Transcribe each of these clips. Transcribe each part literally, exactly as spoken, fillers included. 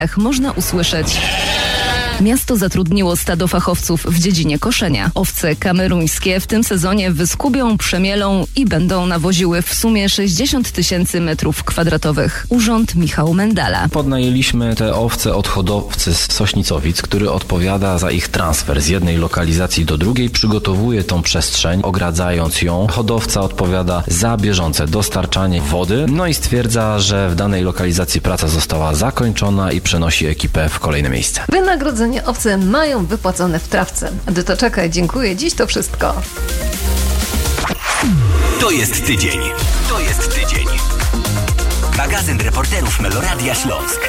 można usłyszeć: miasto zatrudniło stado fachowców w dziedzinie koszenia. Owce kameruńskie w tym sezonie wyskubią, przemielą i będą nawoziły w sumie sześćdziesiąt tysięcy metrów kwadratowych. Urząd Michał Mendala. Podnajęliśmy te owce od hodowcy z Sośnicowic, który odpowiada za ich transfer z jednej lokalizacji do drugiej, przygotowuje tą przestrzeń, ogradzając ją. Hodowca odpowiada za bieżące dostarczanie wody, no i stwierdza, że w danej lokalizacji praca została zakończona i przenosi ekipę w kolejne miejsce. Wynagrodzenie owce mają wypłacone w trawce. Edyta Czekaj, dziękuję. Dziś to wszystko. To jest tydzień. To jest tydzień. Magazyn reporterów Meloradia Śląsk.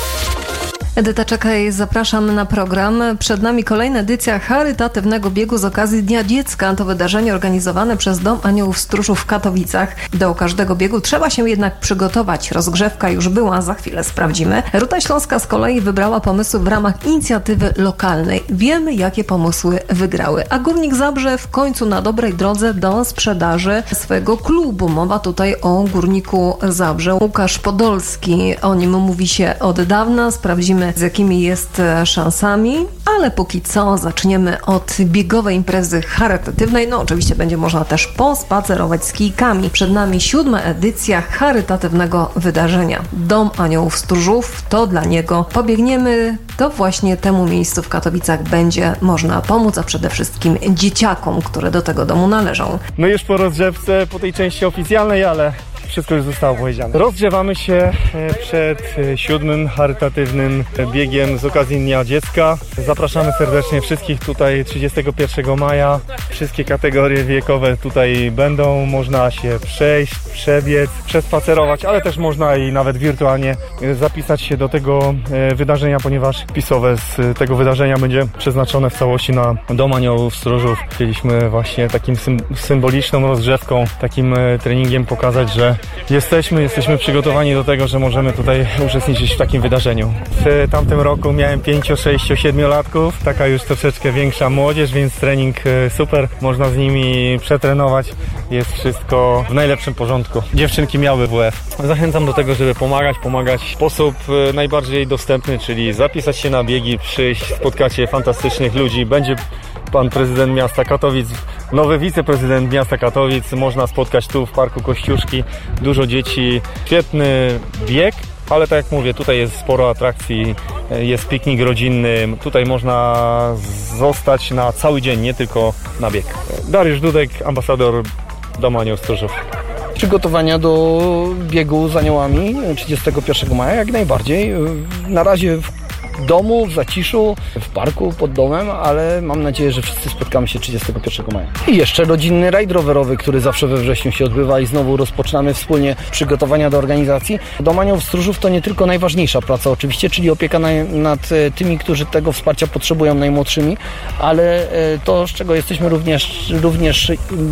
Edyta Czekaj, zapraszam na program. Przed nami kolejna edycja charytatywnego biegu z okazji Dnia Dziecka. To wydarzenie organizowane przez Dom Aniołów Stróżów w Katowicach. Do każdego biegu trzeba się jednak przygotować. Rozgrzewka już była, za chwilę sprawdzimy. Ruta Śląska z kolei wybrała pomysły w ramach inicjatywy lokalnej. Wiemy, jakie pomysły wygrały. A Górnik Zabrze w końcu na dobrej drodze do sprzedaży swojego klubu. Mowa tutaj o Górniku Zabrze. Łukasz Podolski, o nim mówi się od dawna. Sprawdzimy, z jakimi jest szansami, ale póki co zaczniemy od biegowej imprezy charytatywnej. No oczywiście będzie można też pospacerować z kijkami. Przed nami siódma edycja charytatywnego wydarzenia. Dom Aniołów Stróżów, to dla niego pobiegniemy. To właśnie temu miejscu w Katowicach będzie można pomóc, a przede wszystkim dzieciakom, które do tego domu należą. My już po rozgrzewce, po tej części oficjalnej, ale wszystko już zostało powiedziane. Rozgrzewamy się przed siódmym charytatywnym biegiem z okazji Dnia Dziecka. Zapraszamy serdecznie wszystkich tutaj trzydziestego pierwszego maja. Wszystkie kategorie wiekowe tutaj będą. Można się przejść, przebiec, przespacerować, ale też można i nawet wirtualnie zapisać się do tego wydarzenia, ponieważ wpisowe z tego wydarzenia będzie przeznaczone w całości na Dom Aniołów Stróżów. Chcieliśmy właśnie takim symboliczną rozgrzewką, takim treningiem pokazać, że Jesteśmy, jesteśmy przygotowani do tego, że możemy tutaj uczestniczyć w takim wydarzeniu. W tamtym roku miałem pięciu, sześciu, siedmiolatków, taka już troszeczkę większa młodzież, więc trening super, można z nimi przetrenować, jest wszystko w najlepszym porządku. Dziewczynki miały W F. Zachęcam do tego, żeby pomagać, pomagać w sposób najbardziej dostępny, czyli zapisać się na biegi, przyjść, spotkacie fantastycznych ludzi, będzie pan prezydent miasta Katowic, nowy wiceprezydent miasta Katowic, można spotkać tu w Parku Kościuszki, dużo dzieci, świetny bieg, ale tak jak mówię, tutaj jest sporo atrakcji, jest piknik rodzinny, tutaj można zostać na cały dzień, nie tylko na bieg. Dariusz Dudek, ambasador Domu Aniołów Stróżów. Przygotowania do biegu z aniołami trzydziestego pierwszego maja jak najbardziej. Na razie w domu, w zaciszu, w parku pod domem, ale mam nadzieję, że wszyscy spotkamy się trzydziestego pierwszego maja. I jeszcze rodzinny rajd rowerowy, który zawsze we wrześniu się odbywa i znowu rozpoczynamy wspólnie przygotowania do organizacji. Dom Aniołów Stróżów to nie tylko najważniejsza praca oczywiście, czyli opieka na, nad tymi, którzy tego wsparcia potrzebują, najmłodszymi, ale to, z czego jesteśmy również, również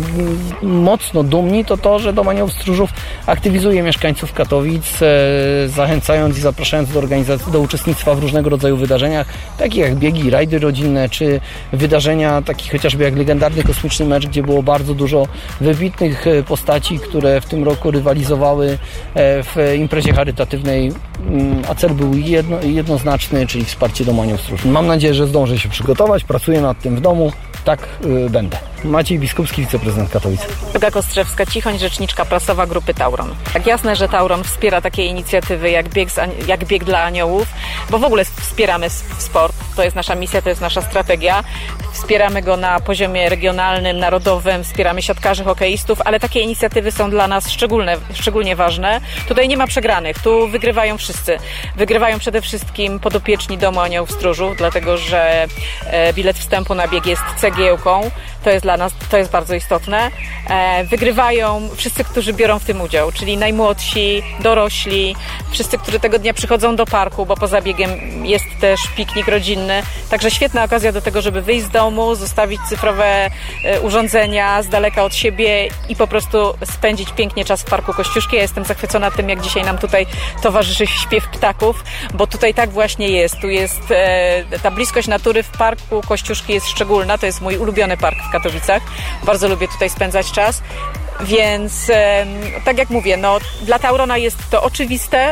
mocno dumni, to to, że Dom Aniołów Stróżów aktywizuje mieszkańców Katowic, zachęcając i zapraszając do organizacji, do uczestnictwa w różnego rodzaju wydarzeniach, takich jak biegi, rajdy rodzinne, czy wydarzenia takich chociażby jak legendarny kosmiczny mecz, gdzie było bardzo dużo wybitnych postaci, które w tym roku rywalizowały w imprezie charytatywnej, a cel był jedno, jednoznaczny, czyli wsparcie Domu Aniołów Stróżów. Mam nadzieję, że zdążę się przygotować, pracuję nad tym w domu, tak y, będę. Maciej Biskupski, wiceprezydent Katowic. Olga Kostrzewska-Cichoń, rzeczniczka prasowa grupy Tauron. Tak jasne, że Tauron wspiera takie inicjatywy jak bieg, z, jak bieg dla aniołów, bo w ogóle wspieramy sport. To jest nasza misja, to jest nasza strategia. Wspieramy go na poziomie regionalnym, narodowym, wspieramy siatkarzy, hokeistów, ale takie inicjatywy są dla nas szczególne, szczególnie ważne. Tutaj nie ma przegranych, tu wygrywają wszyscy. Wygrywają przede wszystkim podopieczni Domu Aniołów Stróżów, dlatego że bilet wstępu na bieg jest cegiełką. To jest dla nas, to jest bardzo istotne. Wygrywają wszyscy, którzy biorą w tym udział, czyli najmłodsi, dorośli, wszyscy, którzy tego dnia przychodzą do parku, bo poza biegiem jest też piknik rodzinny. Także świetna okazja do tego, żeby wyjść z domu, zostawić cyfrowe urządzenia z daleka od siebie i po prostu spędzić pięknie czas w Parku Kościuszki. Ja jestem zachwycona tym, jak dzisiaj nam tutaj towarzyszy śpiew ptaków, bo tutaj tak właśnie jest. Tu jest ta bliskość natury w Parku Kościuszki jest szczególna. To jest mój ulubiony park w Katowicach. Bardzo lubię tutaj spędzać czas. Więc tak jak mówię, no, dla Taurona jest to oczywiste.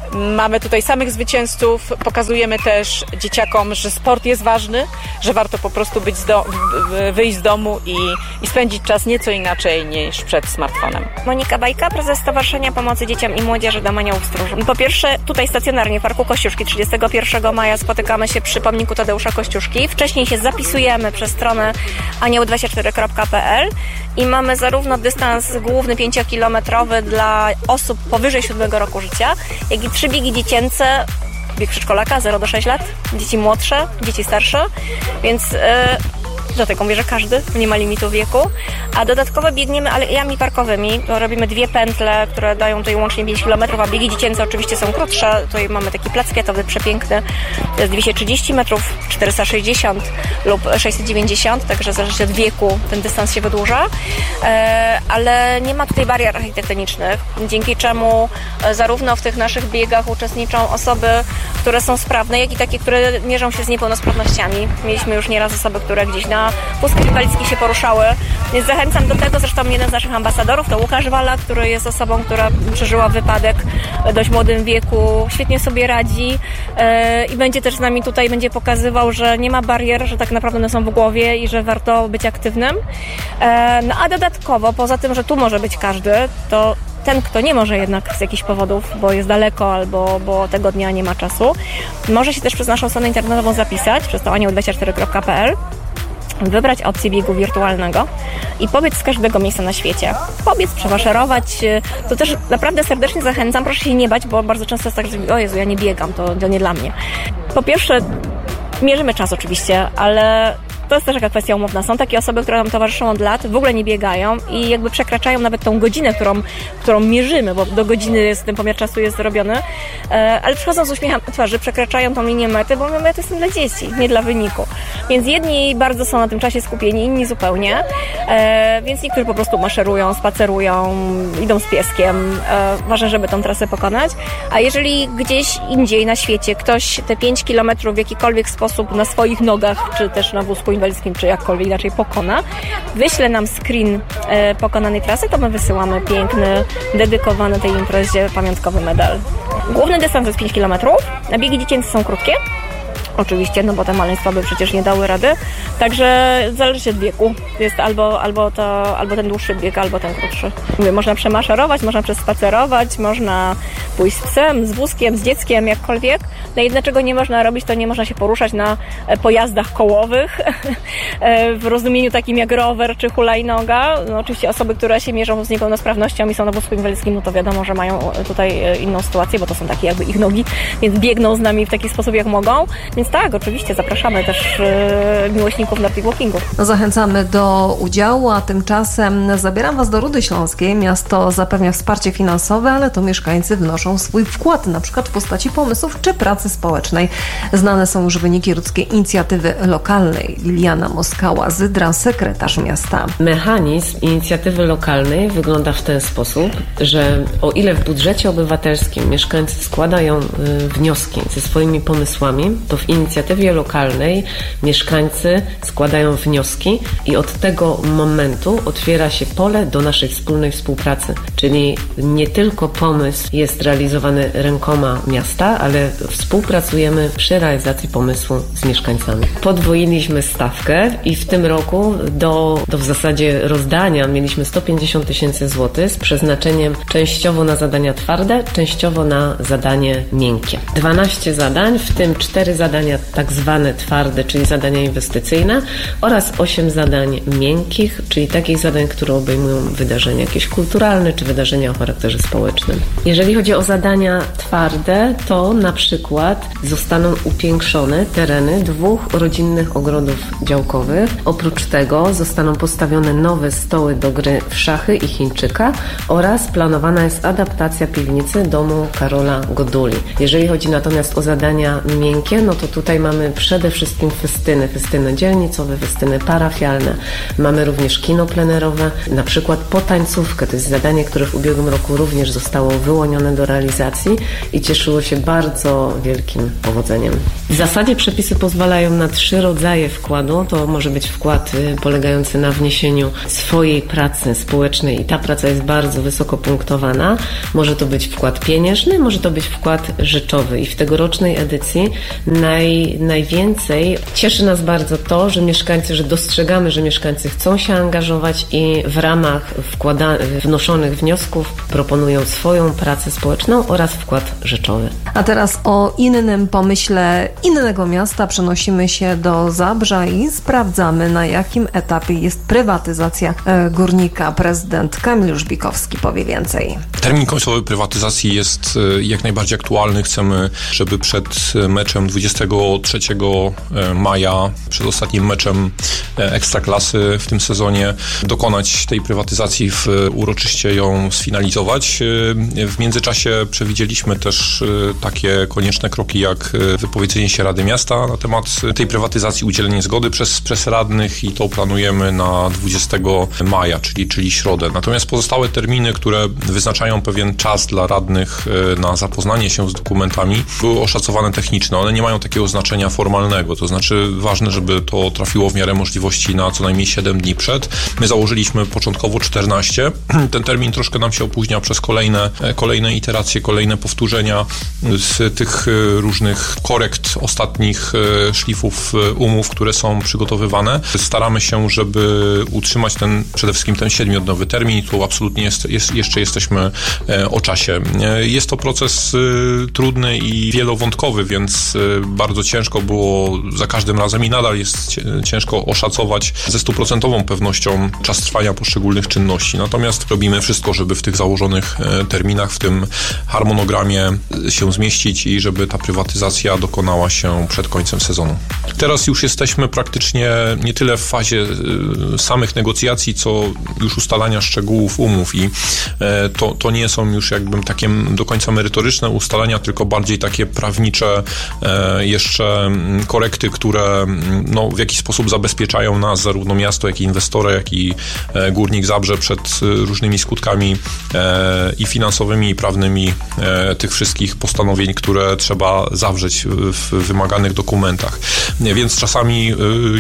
Mamy tutaj samych zwycięzców, pokazujemy też dzieciakom, że sport jest ważny, że warto po prostu być z do, wyjść z domu i, i spędzić czas nieco inaczej niż przed smartfonem. Monika Bajka, prezes Stowarzyszenia Pomocy Dzieciom i Młodzieży Dom Aniołów Stróży. Po pierwsze, tutaj stacjonarnie w Parku Kościuszki trzydziestego pierwszego maja spotykamy się przy pomniku Tadeusza Kościuszki. Wcześniej się zapisujemy przez stronę anioły dwadzieścia cztery kropka p l i mamy zarówno dystans główny pięciokilometrowy dla osób powyżej siódmego roku życia, jak i trzy biegi dziecięce, bieg przedszkolaka zero do sześciu lat, dzieci młodsze, dzieci starsze, więc yy, dlatego mówię, że każdy, nie ma limitu wieku. A dodatkowo biegniemy alejami parkowymi. Robimy dwie pętle, które dają tutaj łącznie pięć kilometrów, a biegi dziecięce oczywiście są krótsze. Tutaj mamy taki plac kwiatowy przepiękny. To jest dwieście trzydzieści metrów, czterysta sześćdziesiąt lub sześćset dziewięćdziesiąt, także zależy od wieku ten dystans się wydłuża. Ale nie ma tutaj barier architektonicznych, dzięki czemu zarówno w tych naszych biegach uczestniczą osoby, które są sprawne, jak i takie, które mierzą się z niepełnosprawnościami. Mieliśmy już nieraz osoby, które gdzieś na wózkach inwalidzkich się poruszały, więc zachęcam do tego. Zresztą jeden z naszych ambasadorów to Łukasz Wala, który jest osobą, która przeżyła wypadek w dość młodym wieku, świetnie sobie radzi yy, i będzie też z nami tutaj, będzie pokazywał, że nie ma barier, że tak naprawdę one są w głowie i że warto być aktywnym. Yy, no a dodatkowo, poza tym, że tu może być każdy, to ten, kto nie może jednak z jakichś powodów, bo jest daleko albo bo tego dnia nie ma czasu, może się też przez naszą stronę internetową zapisać, przez to anioł dwadzieścia cztery kropka p l, wybrać opcję biegu wirtualnego i pobiec z każdego miejsca na świecie. Pobiec, przemaszerować. To też naprawdę serdecznie zachęcam. Proszę się nie bać, bo bardzo często jest tak, że o Jezu, ja nie biegam, to, to nie dla mnie. Po pierwsze, mierzymy czas oczywiście, ale to jest też taka kwestia umowna. Są takie osoby, które nam towarzyszą od lat, w ogóle nie biegają i jakby przekraczają nawet tą godzinę, którą, którą mierzymy, bo do godziny jest, ten pomiar czasu jest zrobiony, ale przychodzą z uśmiechem na twarzy, przekraczają tą linię mety, bo mety są dla dzieci, nie dla wyniku. Więc jedni bardzo są na tym czasie skupieni, inni zupełnie, więc niektórzy po prostu maszerują, spacerują, idą z pieskiem. Ważne, żeby tą trasę pokonać. A jeżeli gdzieś indziej na świecie ktoś te pięć kilometrów w jakikolwiek sposób na swoich nogach, czy też na wózku inwalidzkim, czy jakkolwiek inaczej pokona, wyśle nam screen e, pokonanej trasy, to my wysyłamy piękny, dedykowany tej imprezie pamiątkowy medal. Główny dystans jest pięć kilometrów, a biegi dziecięce są krótkie. Oczywiście, no bo te maleństwa by przecież nie dały rady. Także zależy od wieku. Jest albo, albo, to, albo ten dłuższy bieg, albo ten krótszy. Mówię, można przemaszerować, można przespacerować, można pójść z psem, z wózkiem, z dzieckiem, jakkolwiek. No jedno, czego nie można robić, to nie można się poruszać na pojazdach kołowych w rozumieniu takim jak rower czy hulajnoga. No oczywiście osoby, które się mierzą z niepełnosprawnością i są na wózku inwalidzkim, no to wiadomo, że mają tutaj inną sytuację, bo to są takie jakby ich nogi, więc biegną z nami w taki sposób jak mogą. Więc tak, oczywiście zapraszamy też e, miłośników Nordic Walkingu. Zachęcamy do udziału, a tymczasem zabieram Was do Rudy Śląskiej. Miasto zapewnia wsparcie finansowe, ale to mieszkańcy wnoszą swój wkład, na przykład w postaci pomysłów czy pracy społecznej. Znane są już wyniki rudzkiej inicjatywy lokalnej. Liliana Moskała-Zydra, sekretarz miasta. Mechanizm inicjatywy lokalnej wygląda w ten sposób, że o ile w budżecie obywatelskim mieszkańcy składają y, wnioski ze swoimi pomysłami, to w inicjatywie lokalnej mieszkańcy składają wnioski i od tego momentu otwiera się pole do naszej wspólnej współpracy. Czyli nie tylko pomysł jest realizowany rękoma miasta, ale współpracujemy przy realizacji pomysłu z mieszkańcami. Podwoiliśmy stawkę i w tym roku do, do w zasadzie rozdania mieliśmy sto pięćdziesiąt tysięcy złotych z przeznaczeniem częściowo na zadania twarde, częściowo na zadanie miękkie. dwanaście zadań, w tym cztery zadania tak zwane twarde, czyli zadania inwestycyjne oraz osiem zadań miękkich, czyli takich zadań, które obejmują wydarzenia jakieś kulturalne czy wydarzenia o charakterze społecznym. Jeżeli chodzi o zadania twarde, to na przykład zostaną upiększone tereny dwóch rodzinnych ogrodów działkowych. Oprócz tego zostaną postawione nowe stoły do gry w szachy i Chińczyka oraz planowana jest adaptacja piwnicy domu Karola Goduli. Jeżeli chodzi natomiast o zadania miękkie, no to tutaj mamy przede wszystkim festyny, festyny dzielnicowe, festyny parafialne. Mamy również kino plenerowe, na przykład potańcówkę. To jest zadanie, które w ubiegłym roku również zostało wyłonione do realizacji i cieszyło się bardzo wielkim powodzeniem. W zasadzie przepisy pozwalają na trzy rodzaje wkładu. To może być wkład polegający na wniesieniu swojej pracy społecznej i ta praca jest bardzo wysoko punktowana. Może to być wkład pieniężny, może to być wkład rzeczowy i w tegorocznej edycji naj, najwięcej cieszy nas bardzo to, że mieszkańcy, że dostrzegamy, że mieszkańcy chcą się angażować i w ramach wkłada, wnoszonych wniosków proponują swoją pracę społeczną oraz wkład rzeczowy. A teraz o innym pomyśle innego miasta przenosimy się do Zabrza i sprawdzamy, na jakim etapie jest prywatyzacja górnika. Prezydent Kamil Żbikowski powie więcej. Termin końcowy prywatyzacji jest jak najbardziej aktualny. Chcemy, żeby przed meczem dwudziestego trzeciego maja, przed ostatnim meczem Ekstraklasy w tym sezonie, dokonać tej prywatyzacji, w, uroczyście ją sfinalizować. W międzyczasie przewidzieliśmy też takie konieczne kroki, jak wypowiedzenie się Rady Miasta na temat tej prywatyzacji, udzielenie zgody przez, przez radnych i to planujemy na dwudziestego maja, czyli, czyli środę. Natomiast pozostałe terminy, które wyznaczają pewien czas dla radnych na zapoznanie się z dokumentami, były oszacowane techniczne. One nie mają takiego znaczenia formalnego, to znaczy ważne, żeby to trafiło w miarę możliwości na co najmniej siedem dni przed. My założyliśmy początkowo czternaście. Ten termin troszkę nam się opóźnia przez kolejne, kolejne iteracje, kolejne powtórzenia z tych różnych korekt ostatnich szlifów umów, które są przygotowywane. Staramy się, żeby utrzymać ten, przede wszystkim ten siedmiodniowy termin. Tu absolutnie jest, jest, jeszcze jesteśmy o czasie. Jest to proces trudny i wielowątkowy, więc bardzo ciężko było za każdym razem i nadal jest ciężko oszacować ze stuprocentową pewnością czas trwania poszczególnych czynności. Natomiast robimy wszystko, żeby w tych założonych terminach, w tym harmonogramie się zmieścić i żeby ta prywatyzacja dokonała się przed końcem sezonu. Teraz już jesteśmy praktycznie nie tyle w fazie samych negocjacji, co już ustalania szczegółów umów i to, to nie są już jakby takie do końca merytoryczne ustalenia, tylko bardziej takie prawnicze jeszcze korekty, które no, w jakiś sposób zabezpieczają nas, zarówno miasto, jak i inwestora, jak i Górnik Zabrze przed różnymi skutkami i finansowymi, i prawnymi tych wszystkich postanowień, które trzeba zawrzeć w wymaganych dokumentach. Więc czasami,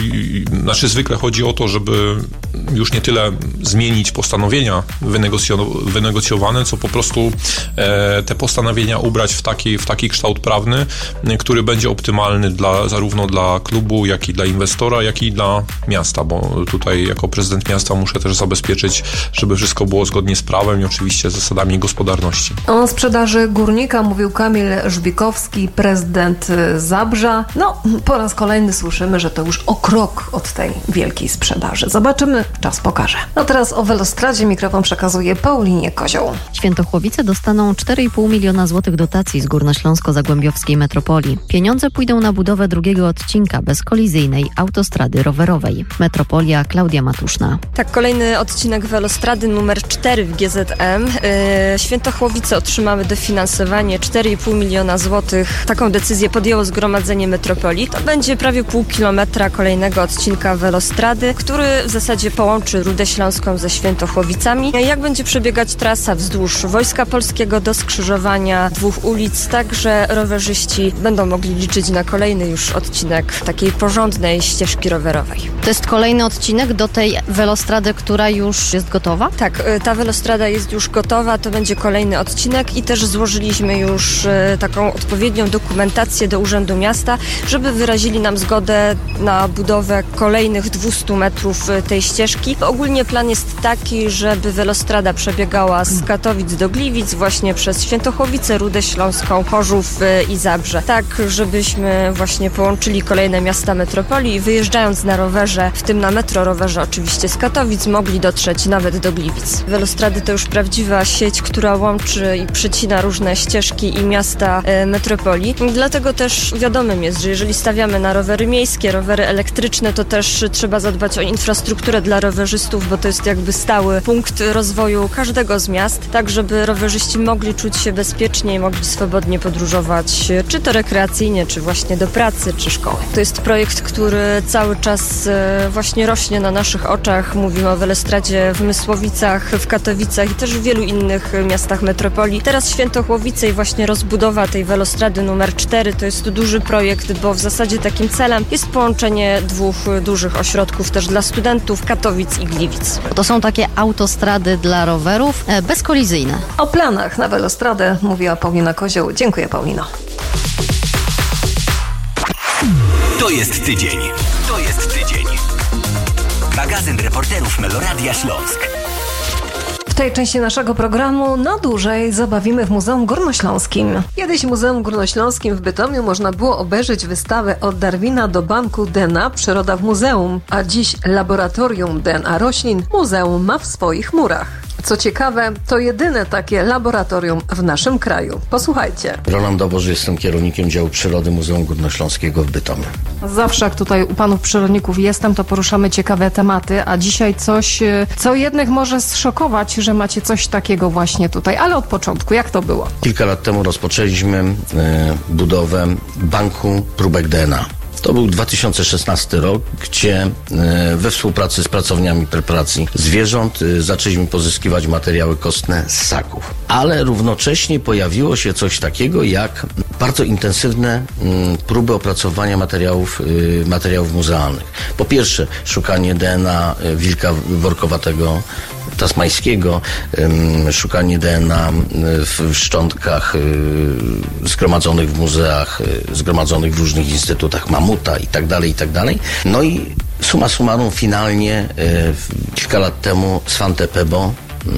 znaczy zwykle chodzi o to, żeby już nie tyle zmienić postanowienia wynegocjowane, co po prostu te postanowienia ubrać w taki, w taki kształt prawny, który będzie optymalny dla, zarówno dla klubu, jak i dla inwestora, jak i dla miasta, bo tutaj jako prezydent miasta muszę też zabezpieczyć, żeby wszystko było zgodnie z prawem i oczywiście zasadami gospodarności. O sprzedaży Górnika mówił Kamil Żbikowski, prezydent Zabrza. No, po raz kolejny słyszymy, że to już o krok od tej wielkiej sprzedaży. Zobaczymy, czas pokaże. No teraz o Velostradzie mikrofon przekazuje Paulinie Kozioł. Świętochłowice dostaną cztery i pół miliona złotych dotacji z Górnośląsko-Zagłębiowskiej Metropolii. Pieniądze pójdą na budowę drugiego odcinka bezkolizyjnej autostrady rowerowej. Metropolia, Klaudia Matuszna. Tak, kolejny odcinek Velostrady numer cztery w G Z M. Yy, Świętochłowice otrzymały dofinansowanie cztery i pół miliona złotych. Taką decyzję podjęło Zgromadzenie Metropolii. To będzie prawie pół kilometra kolejnego odcinka Velostrady, który w zasadzie połączy Rudę Śląską ze Świętochłowicami. Jak będzie przebiegać trasa wzdłuż Wojska Polskiego do skrzyżowania dwóch ulic, tak że rowerzyści będą mogli liczyć na kolejny już odcinek takiej porządnej ścieżki rowerowej. To jest kolejny odcinek do tej Velostrady, która już jest gotowa? Tak, ta Velostrada jest już gotowa, to będzie kolejny odcinek i też złożyliśmy już taką odpowiednią dokumentację do Urzędu Miasta, żeby wyrazili nam zgodę na budowę kolejnych dwieście metrów tej ścieżki. Ogólnie plan jest taki, żeby Velostrada przebiegała z Katowic do Gliwic, właśnie przez Świętochłowice, Rudę Śląską, Chorzów i Zabrze. Tak, żebyśmy właśnie połączyli kolejne miasta metropolii i wyjeżdżając na rowerze, w tym na metrorowerze oczywiście z Katowic, mogli dotrzeć nawet do Gliwic. Velostrady to już prawdziwa sieć, która łączy i przycina różne ścieżki i miasta e, metropolii. Dlatego też wiadomym jest, że jeżeli stawiamy na rowery miejskie, rowery elektryczne, to też trzeba zadbać o infrastrukturę dla rowerzystów, bo to jest jakby stały punkt rozwoju każdego z miast, tak żeby rowerzyści mogli czuć się bezpiecznie i mogli swobodnie podróżować, czy to rekreacyjnie, czy czy właśnie do pracy, czy szkoły. To jest projekt, który cały czas właśnie rośnie na naszych oczach. Mówimy o Welestradzie w Mysłowicach, w Katowicach i też w wielu innych miastach metropolii. Teraz Świętochłowice i właśnie rozbudowa tej Welostrady numer cztery to jest duży projekt, bo w zasadzie takim celem jest połączenie dwóch dużych ośrodków też dla studentów, Katowic i Gliwic. To są takie autostrady dla rowerów bezkolizyjne. O planach na Welostradę mówiła Paulina Kozioł. Dziękuję, Paulino. To jest tydzień. To jest tydzień. Magazyn reporterów Meloradia Śląsk. W tej części naszego programu na dłużej zabawimy w Muzeum Górnośląskim. Kiedyś w Muzeum Górnośląskim w Bytomiu można było obejrzeć wystawę Od Darwina do banku D N A Przyroda w Muzeum, a dziś Laboratorium D N A Roślin muzeum ma w swoich murach. Co ciekawe, to jedyne takie laboratorium w naszym kraju. Posłuchajcie. Roland Doboż, jestem kierownikiem działu przyrody Muzeum Górnośląskiego w Bytomiu. Zawsze jak tutaj u panów przyrodników jestem, to poruszamy ciekawe tematy, a dzisiaj coś, co jednych może zszokować, że macie coś takiego właśnie tutaj. Ale od początku, jak to było? Kilka lat temu rozpoczęliśmy y, budowę banku próbek D N A. To był dwa tysiące szesnasty rok, gdzie we współpracy z pracowniami preparacji zwierząt zaczęliśmy pozyskiwać materiały kostne z ssaków. Ale równocześnie pojawiło się coś takiego jak bardzo intensywne próby opracowania materiałów, materiałów muzealnych. Po pierwsze, szukanie D N A wilka workowatego tasmańskiego, szukanie D N A w szczątkach zgromadzonych w muzeach, zgromadzonych w różnych instytutach, mamuta i tak dalej, i tak dalej. No i summa summarum finalnie kilka lat temu Svante Pääbo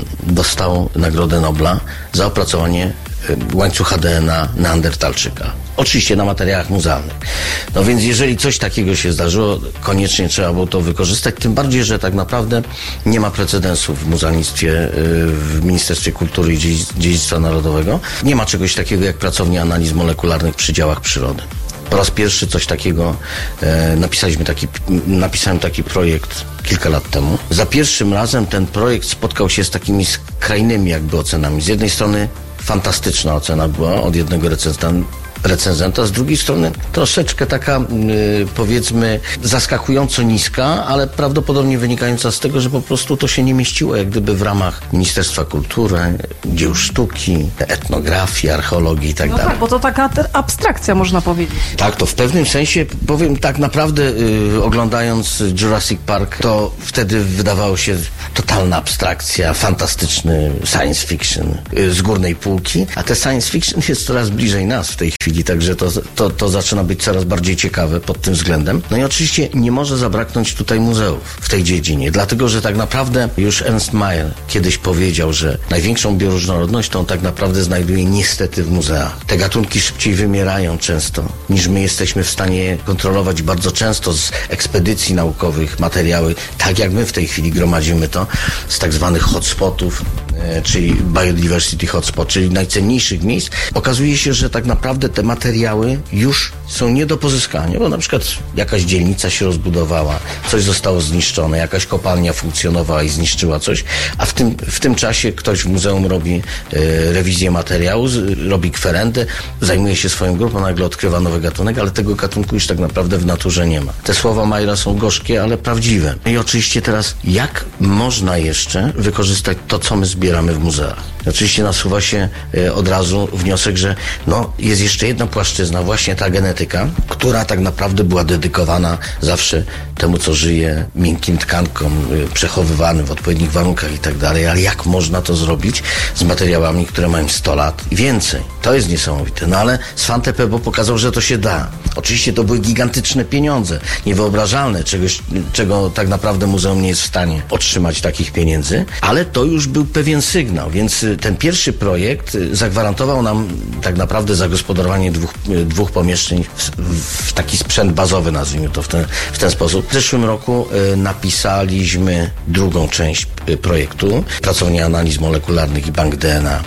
dostał Nagrodę Nobla za opracowanie łańcucha D N A Neandertalczyka. Oczywiście na materiałach muzealnych. No więc jeżeli coś takiego się zdarzyło, koniecznie trzeba było to wykorzystać, tym bardziej, że tak naprawdę nie ma precedensów w muzealnictwie, w Ministerstwie Kultury i Dziedzictwa Narodowego. Nie ma czegoś takiego jak pracownia analiz molekularnych przy działach przyrody. Po raz pierwszy coś takiego e, napisaliśmy taki, napisałem taki projekt kilka lat temu. Za pierwszym razem ten projekt spotkał się z takimi skrajnymi jakby ocenami. Z jednej strony fantastyczna ocena była od jednego recenzenta, recenzenta, z drugiej strony troszeczkę taka yy, powiedzmy zaskakująco niska, ale prawdopodobnie wynikająca z tego, że po prostu to się nie mieściło jak gdyby w ramach Ministerstwa Kultury, dzieł sztuki, etnografii, archeologii i tak no dalej. Tak, bo to taka abstrakcja można powiedzieć. Tak, to w pewnym sensie powiem tak naprawdę yy, oglądając Jurassic Park, to wtedy wydawało się totalna abstrakcja, fantastyczny science fiction yy, z górnej półki, a te science fiction jest coraz bliżej nas w tej chwili. Także to, to, to zaczyna być coraz bardziej ciekawe pod tym względem. No i oczywiście nie może zabraknąć tutaj muzeów w tej dziedzinie, dlatego że tak naprawdę już Ernst Mayr kiedyś powiedział, że największą bioróżnorodność to on tak naprawdę znajduje niestety w muzeach. Te gatunki szybciej wymierają często, niż my jesteśmy w stanie kontrolować. Bardzo często z ekspedycji naukowych materiały, tak jak my w tej chwili gromadzimy to, z tak zwanych hotspotów, e, czyli Biodiversity Hotspot, czyli najcenniejszych miejsc, okazuje się, że tak naprawdę te materiały już są nie do pozyskania, bo na przykład jakaś dzielnica się rozbudowała, coś zostało zniszczone, jakaś kopalnia funkcjonowała i zniszczyła coś, a w tym, w tym czasie ktoś w muzeum robi e, rewizję materiału, z, robi kwerendę, zajmuje się swoją grupą, nagle odkrywa nowy gatunek, ale tego gatunku już tak naprawdę w naturze nie ma. Te słowa Mayra są gorzkie, ale prawdziwe. I oczywiście teraz, jak można jeszcze wykorzystać to, co my zbieramy w muzeach? Oczywiście nasuwa się e, od razu wniosek, że no, jest jeszcze jedna płaszczyzna, właśnie ta genetyka, która tak naprawdę była dedykowana zawsze temu, co żyje, miękkim tkankom, y, przechowywanym w odpowiednich warunkach i tak dalej, ale jak można to zrobić z materiałami, które mają sto lat i więcej? To jest niesamowite. No ale Svante Pääbo pokazał, że to się da. Oczywiście to były gigantyczne pieniądze, niewyobrażalne, czegoś, czego tak naprawdę muzeum nie jest w stanie otrzymać takich pieniędzy, ale to już był pewien sygnał, więc ten pierwszy projekt zagwarantował nam tak naprawdę zagospodarowanie dwóch, dwóch pomieszczeń w, w taki sprzęt bazowy, nazwijmy to w ten, w ten sposób. W zeszłym roku y, napisaliśmy drugą część y, projektu, Pracownia Analiz Molekularnych i Bank D N A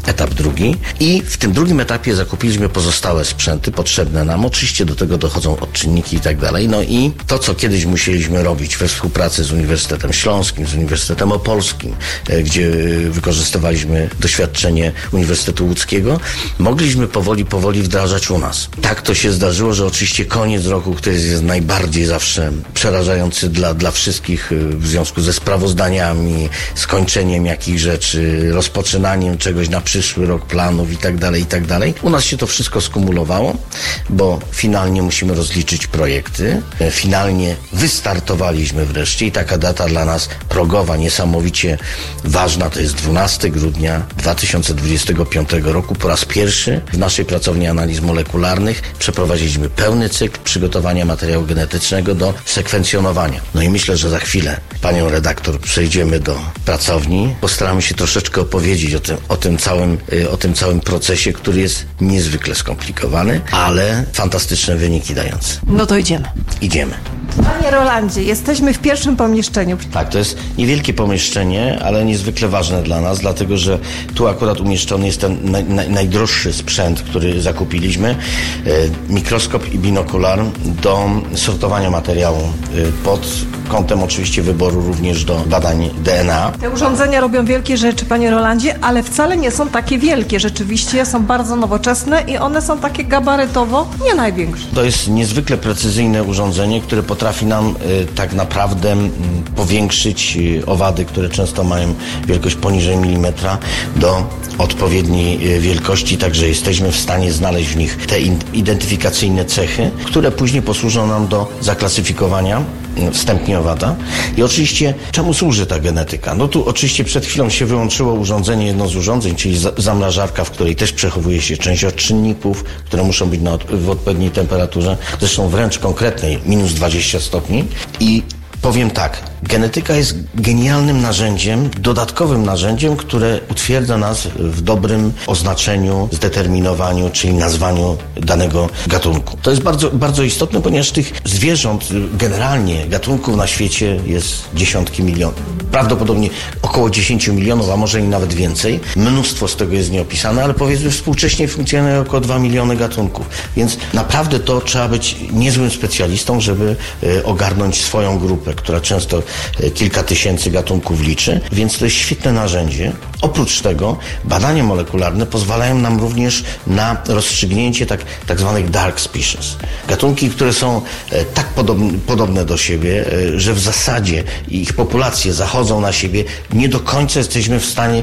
etap drugi. I w tym drugim etapie zakupiliśmy pozostałe sprzęty potrzebne nam. Oczywiście do tego dochodzą odczynniki i tak dalej. No i to, co kiedyś musieliśmy robić we współpracy z Uniwersytetem Śląskim, z Uniwersytetem Opolskim, gdzie wykorzystywaliśmy doświadczenie Uniwersytetu Łódzkiego, mogliśmy powoli, powoli wdrażać u nas. Tak to się zdarzyło, że oczywiście koniec roku, który jest najbardziej zawsze przerażający dla, dla wszystkich w związku ze sprawozdaniami, skończeniem jakichś rzeczy, rozpoczynaniem czegoś na przyszły rok, planów i tak dalej, i tak dalej. U nas się to wszystko skumulowało, bo finalnie musimy rozliczyć projekty. Finalnie wystartowaliśmy wreszcie i taka data dla nas progowa, niesamowicie ważna, to jest dwunastego grudnia dwa tysiące dwudziestego piątego roku. Po raz pierwszy w naszej pracowni analiz molekularnych przeprowadziliśmy pełny cykl przygotowania materiału genetycznego do sekwencjonowania. No i myślę, że za chwilę panią redaktor przejdziemy do pracowni. Postaramy się troszeczkę opowiedzieć o tym, o tym całym, o tym całym procesie, który jest niezwykle skomplikowany, ale fantastyczne wyniki dający. No to idziemy. Idziemy. Panie Rolandzie, jesteśmy w pierwszym pomieszczeniu. Tak, to jest niewielkie pomieszczenie, ale niezwykle ważne dla nas, dlatego że tu akurat umieszczony jest ten naj, naj, najdroższy sprzęt, który zakupiliśmy. E, mikroskop i binokular do sortowania materiału e, pod kątem oczywiście wyboru również do badań D N A. Te urządzenia robią wielkie rzeczy, panie Rolandzie, ale wcale nie są takie wielkie. Rzeczywiście są bardzo nowoczesne i one są takie gabarytowo nie największe. To jest niezwykle precyzyjne urządzenie, które potrafi nam y, tak naprawdę y, powiększyć y, owady, które często mają wielkość poniżej milimetra, do odpowiedniej y, wielkości, także jesteśmy w stanie znaleźć w nich te in, identyfikacyjne cechy, które później posłużą nam do zaklasyfikowania wstępnie owada. I oczywiście czemu służy ta genetyka? No tu oczywiście przed chwilą się wyłączyło urządzenie, jedno z urządzeń, czyli zamrażarka, w której też przechowuje się część odczynników, które muszą być na, w odpowiedniej temperaturze, zresztą wręcz konkretnej, minus dwadzieścia stopni. I powiem tak, genetyka jest genialnym narzędziem, dodatkowym narzędziem, które utwierdza nas w dobrym oznaczeniu, zdeterminowaniu, czyli nazwaniu danego gatunku. To jest bardzo, bardzo istotne, ponieważ tych zwierząt, generalnie gatunków na świecie jest dziesiątki milionów. Prawdopodobnie około dziesięć milionów, a może i nawet więcej. Mnóstwo z tego jest nieopisane, ale powiedzmy współcześnie funkcjonuje około dwa miliony gatunków. Więc naprawdę to trzeba być niezłym specjalistą, żeby y, ogarnąć swoją grupę, która często kilka tysięcy gatunków liczy, więc to jest świetne narzędzie. Oprócz tego badania molekularne pozwalają nam również na rozstrzygnięcie tak, tak zwanych dark species. Gatunki, które są e, tak podobne, podobne do siebie, e, że w zasadzie ich populacje zachodzą na siebie, nie do końca jesteśmy w stanie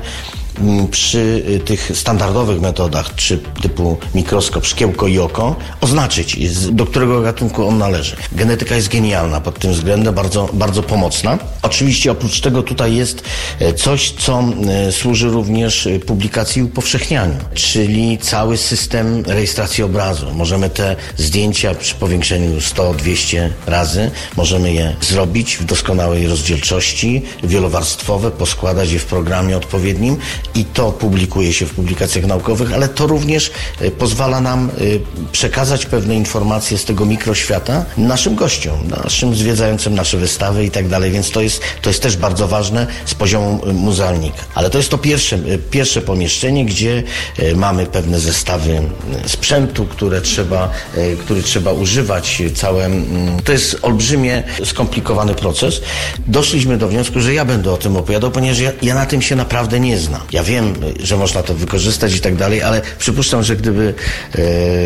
przy tych standardowych metodach, czy typu mikroskop, szkiełko i oko, oznaczyć, do którego gatunku on należy. Genetyka jest genialna pod tym względem, bardzo, bardzo pomocna. Oczywiście oprócz tego tutaj jest coś, co służy również publikacji i upowszechnianiu, czyli cały system rejestracji obrazu. Możemy te zdjęcia przy powiększeniu sto dwieście razy, możemy je zrobić w doskonałej rozdzielczości, wielowarstwowe, poskładać je w programie odpowiednim i to publikuje się w publikacjach naukowych, ale to również y, pozwala nam y, przekazać pewne informacje z tego mikroświata naszym gościom, naszym zwiedzającym nasze wystawy i tak dalej, więc to jest, to jest też bardzo ważne z poziomu y, muzealnika. Ale to jest to pierwsze, y, pierwsze pomieszczenie, gdzie y, mamy pewne zestawy y, sprzętu, które trzeba, y, który trzeba używać. Całe, y, to jest olbrzymie, skomplikowany proces. Doszliśmy do wniosku, że ja będę o tym opowiadał, ponieważ ja, ja na tym się naprawdę nie znam. Ja wiem, że można to wykorzystać i tak dalej, ale przypuszczam, że gdyby e,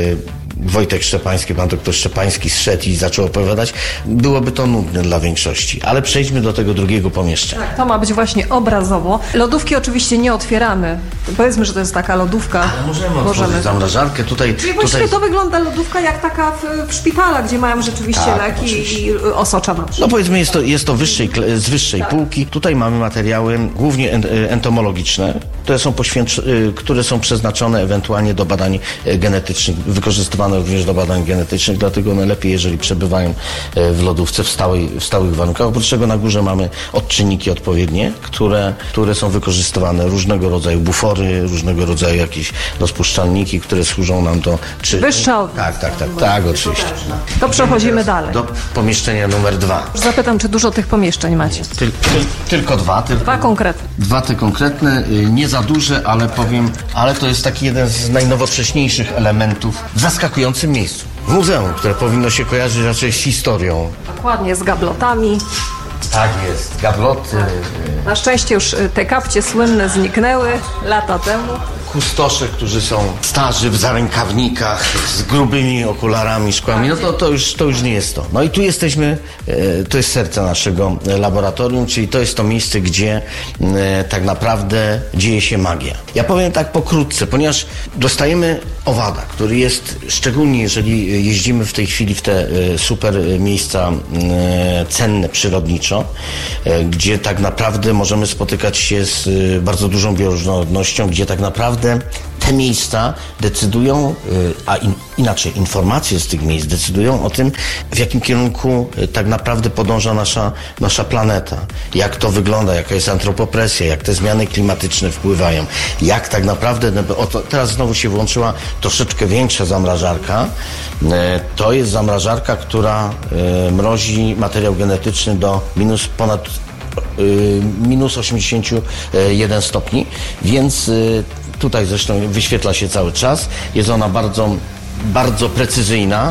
Wojtek Szczepański, pan doktor Szczepański zszedł i zaczął opowiadać, byłoby to nudne dla większości. Ale przejdźmy do tego drugiego pomieszczenia. Tak, to ma być właśnie obrazowo. Lodówki oczywiście nie otwieramy. Powiedzmy, że to jest taka lodówka. Ale możemy, możemy. otworzyć zamrażarkę. Tutaj, Czyli właściwie tutaj... to wygląda lodówka jak taka w, w szpitalach, gdzie mają rzeczywiście tak, leki oczywiście. I osocza na przykład. No powiedzmy, jest to, jest to wyższej, z wyższej tak. półki. Tutaj mamy materiały głównie entomologiczne, które są, poświęc... które są przeznaczone ewentualnie do badań genetycznych, wykorzystywane również do badań genetycznych, dlatego one lepiej, jeżeli przebywają w lodówce w, stałej, w stałych warunkach. Oprócz tego na górze mamy odczynniki odpowiednie, które, które są wykorzystywane, różnego rodzaju bufory, różnego rodzaju jakieś rozpuszczalniki, które służą nam do... Czy... Wyższa. Tak, tak, tak, tak, oczywiście. To przechodzimy dalej. Do pomieszczenia numer dwa. Zapytam, czy dużo tych pomieszczeń macie? Tyl, tyl, tylko dwa. Tylko dwa konkretne. Dwa te konkretne. Nie za za duże, ale powiem, ale to jest taki jeden z najnowocześniejszych elementów w zaskakującym miejscu. W muzeum, które powinno się kojarzyć raczej z historią. Dokładnie, z gablotami. Tak jest, gabloty. Na szczęście już te kapcie słynne zniknęły lata temu. Kustosze, którzy są starzy w zarękawnikach, z grubymi okularami, szkłami, no to, to, już, to już nie jest to. No i tu jesteśmy, to jest serce naszego laboratorium, czyli to jest to miejsce, gdzie tak naprawdę dzieje się magia. Ja powiem tak pokrótce, ponieważ dostajemy owada, który jest, szczególnie jeżeli jeździmy w tej chwili w te super miejsca cenne przyrodniczo, gdzie tak naprawdę możemy spotykać się z bardzo dużą bioróżnorodnością, gdzie tak naprawdę te miejsca decydują, a in, inaczej informacje z tych miejsc decydują o tym, w jakim kierunku tak naprawdę podąża nasza, nasza planeta. Jak to wygląda, jaka jest antropopresja, jak te zmiany klimatyczne wpływają, jak tak naprawdę, oto teraz znowu się włączyła troszeczkę większa zamrażarka. To jest zamrażarka, która mrozi materiał genetyczny do minus ponad minus osiemdziesiąt jeden stopni, więc tutaj zresztą wyświetla się cały czas. Jest ona bardzo, bardzo precyzyjna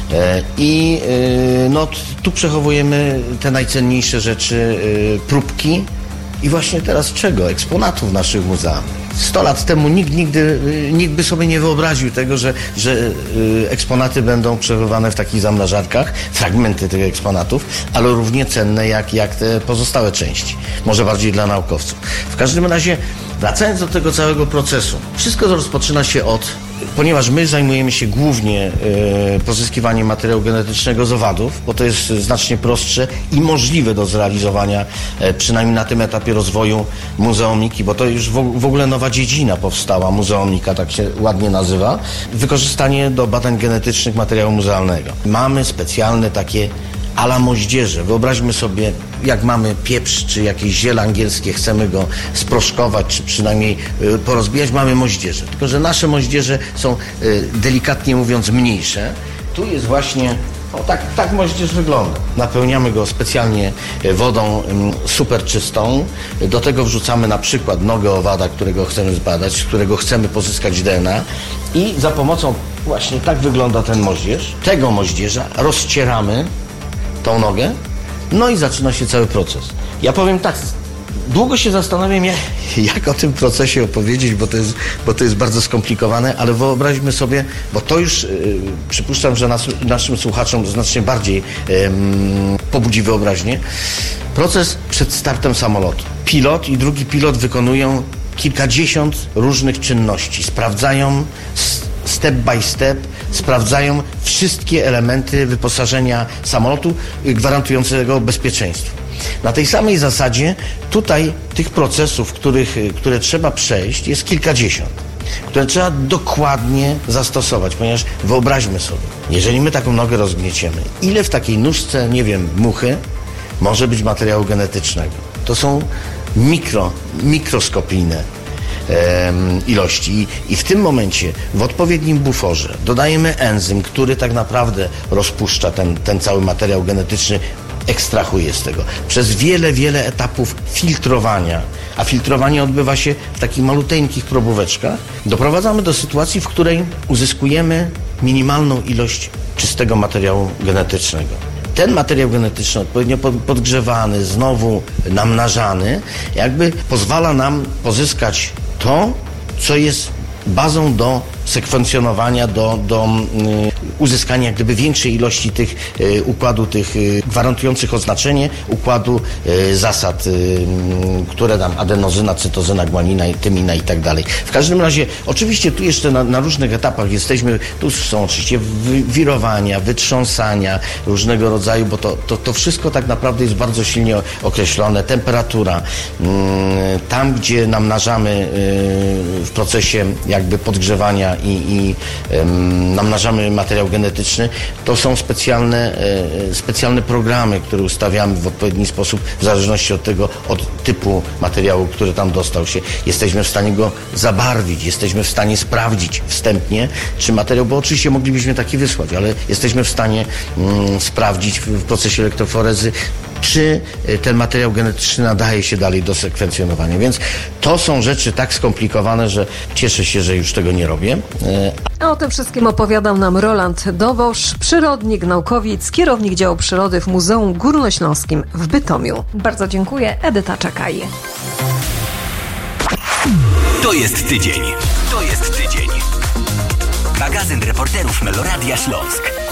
i no, tu przechowujemy te najcenniejsze rzeczy, próbki i właśnie teraz czego? Eksponatów naszych muzeów. Sto lat temu nikt nigdy, nikt by sobie nie wyobraził tego, że, że eksponaty będą przechowywane w takich zamrażarkach, fragmenty tych eksponatów, ale równie cenne jak, jak te pozostałe części. Może bardziej dla naukowców. W każdym razie, wracając do tego całego procesu, wszystko rozpoczyna się od, ponieważ my zajmujemy się głównie y, pozyskiwaniem materiału genetycznego z owadów, bo to jest znacznie prostsze i możliwe do zrealizowania, y, przynajmniej na tym etapie rozwoju muzeumiki, bo to już w, w ogóle nowa dziedzina powstała, muzeumika, tak się ładnie nazywa, wykorzystanie do badań genetycznych materiału muzealnego. Mamy specjalne takie a la moździerze. Wyobraźmy sobie, jak mamy pieprz, czy jakieś ziele angielskie, chcemy go sproszkować, czy przynajmniej y, porozbijać, mamy moździerze. Tylko że nasze moździerze są, y, delikatnie mówiąc, mniejsze. Tu jest właśnie, o, tak, tak moździerz wygląda. Napełniamy go specjalnie wodą y, super czystą. Do tego wrzucamy na przykład nogę owada, którego chcemy zbadać, z którego chcemy pozyskać D N A i za pomocą, właśnie tak wygląda ten moździerz. Tego moździerza rozcieramy tą nogę, no i zaczyna się cały proces. Ja powiem tak, długo się zastanawiam, jak, jak o tym procesie opowiedzieć, bo to jest, bo to jest bardzo skomplikowane, ale wyobraźmy sobie, bo to już yy, przypuszczam, że nas, naszym słuchaczom znacznie bardziej yy, pobudzi wyobraźnię. Proces przed startem samolotu. Pilot i drugi pilot wykonują kilkadziesiąt różnych czynności, sprawdzają step by step, sprawdzają wszystkie elementy wyposażenia samolotu gwarantującego bezpieczeństwo. Na tej samej zasadzie tutaj tych procesów, których, które trzeba przejść, jest kilkadziesiąt, które trzeba dokładnie zastosować, ponieważ wyobraźmy sobie, jeżeli my taką nogę rozgnieciemy, ile w takiej nóżce, nie wiem, muchy może być materiału genetycznego. To są mikro, mikroskopijne ilości. I, I w tym momencie w odpowiednim buforze dodajemy enzym, który tak naprawdę rozpuszcza ten, ten cały materiał genetyczny, ekstrahuje z tego. Przez wiele, wiele etapów filtrowania, a filtrowanie odbywa się w takich maluteńkich probóweczkach, doprowadzamy do sytuacji, w której uzyskujemy minimalną ilość czystego materiału genetycznego. Ten materiał genetyczny, odpowiednio podgrzewany, znowu namnażany, jakby pozwala nam pozyskać to, co jest bazą do sekwencjonowania, do, do y, uzyskania jak gdyby większej ilości tych y, układu, tych y, gwarantujących oznaczenie układu y, zasad, y, które tam adenozyna, cytozyna, guanina, tymina i tak dalej. W każdym razie, oczywiście tu jeszcze na, na różnych etapach jesteśmy, tu są oczywiście wirowania, wytrząsania różnego rodzaju, bo to, to, to wszystko tak naprawdę jest bardzo silnie określone. Temperatura, y, tam gdzie namnażamy y, w procesie jakby podgrzewania i, i um, namnażamy materiał genetyczny, to są specjalne, e, specjalne programy, które ustawiamy w odpowiedni sposób w zależności od tego, od typu materiału, który tam dostał się. Jesteśmy w stanie go zabarwić, jesteśmy w stanie sprawdzić wstępnie, czy materiał, bo oczywiście moglibyśmy taki wysłać, ale jesteśmy w stanie mm, sprawdzić w, w procesie elektroforezy, czy ten materiał genetyczny nadaje się dalej do sekwencjonowania. Więc to są rzeczy tak skomplikowane, że cieszę się, że już tego nie robię. A o tym wszystkim opowiadał nam Roland Dobosz, przyrodnik, naukowiec, kierownik działu przyrody w Muzeum Górnośląskim w Bytomiu. Bardzo dziękuję. Edyta Czekaj. To jest tydzień. To jest tydzień. Magazyn reporterów Meloradia Śląsk.